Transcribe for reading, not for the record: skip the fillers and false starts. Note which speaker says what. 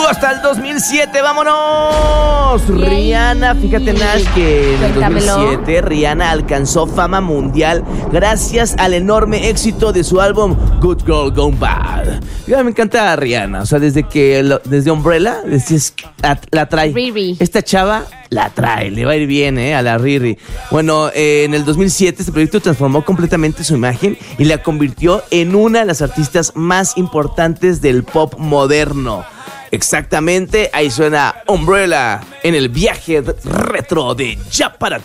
Speaker 1: hasta el 2007, ¡vámonos!
Speaker 2: Yay.
Speaker 1: Rihanna, fíjate, Nash, que en el
Speaker 2: Cuéntamelo.
Speaker 1: 2007 Rihanna alcanzó fama mundial gracias al enorme éxito de su álbum Good Girl Gone Bad. Ya me encanta Rihanna, o sea, desde Umbrella, la trae.
Speaker 2: Riri.
Speaker 1: Esta chava la trae, le va a ir bien, a la Riri. Bueno, en el 2007 este proyecto transformó completamente su imagen y la convirtió en una de las artistas más importantes del pop moderno. Exactamente, ahí suena Umbrella en el viaje retro de Ya Para Ti.